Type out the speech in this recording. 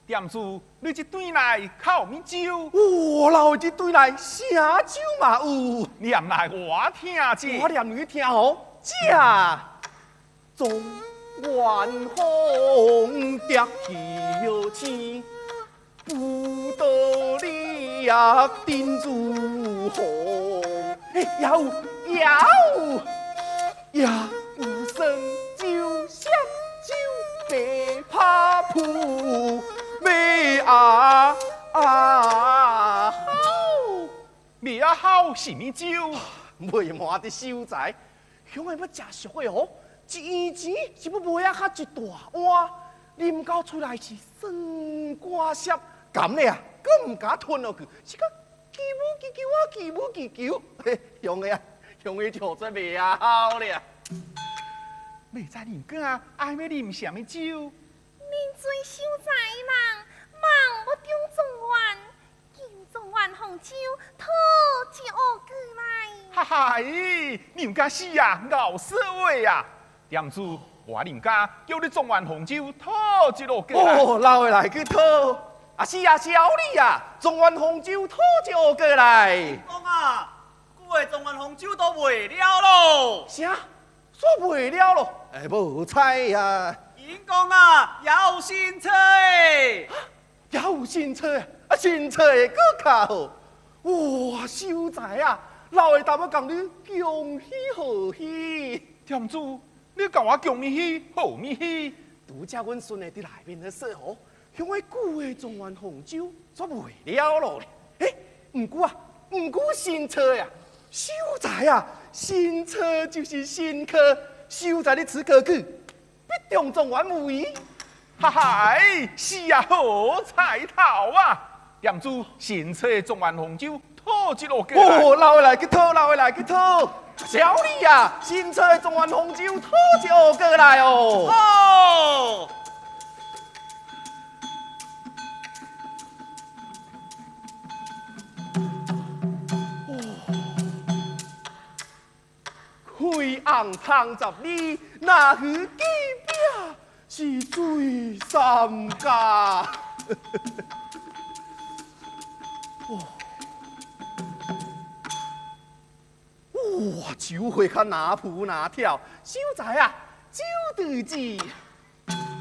店主，你这对来靠米酒？ 我老这对来啥酒嘛有？ 念来我听者。 我念你听好，这中原红蝶飘起，不得你呀定如红。也不胜酒香酒白怕扑美好， 你啊好是米酒？ 未满的秀才，乡下要食俗的哦，一钱是要买啊较一大碗，啉到出来是酸瓜涩，咁咧啊，佫唔敢吞落去，是个叽母叽啾，嘿，乡下跳出袂啊好咧。 未知人家爱要啉什么酒？ 恁做秀才忙要中状元，金状元红酒讨一壶过来。 嗨，人家是啊，熬死话啊！店主，我人家叫你状元红酒讨一壶过来。 哦，留下来去讨。啊是啊，小李啊，状元红酒讨一壶过来。 公啊，古的状元红酒都卖了咯。 啥？煞卖了咯？哎，无彩呀。 银公啊，有新车诶！ 有新车啊，新车会搁较好。哇，秀才啊，老的答要讲你恭喜贺喜。 店主，你甲我恭喜贺咪喜？ 拄则阮孙的伫内面咧说吼，乡下旧的状元红酒煞卖了咯咧。毋过新车呀，秀才啊，新车就是新科，秀才你此科举，必中状元位。 嗨，是啊，好彩头啊！店主，新车的状元红酒讨一壶过来。 哦，留下来去讨，留下来去讨。小李啊，新车的状元红酒讨一壶过来哦。 哦。 开红汤十里，那去几饼是醉三家。哇，酒会较拿扑拿跳，秀才啊，酒对子。